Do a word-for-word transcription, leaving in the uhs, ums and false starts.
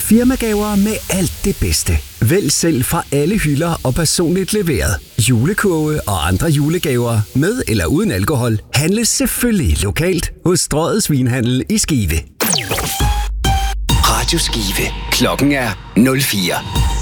Firmagaver med alt det bedste. Vælg selv fra alle hylder og personligt leveret. Julekurve og andre julegaver med eller uden alkohol handles selvfølgelig lokalt hos Strøget Svinhandel i Skive. Radio Skive. Klokken er nul fire.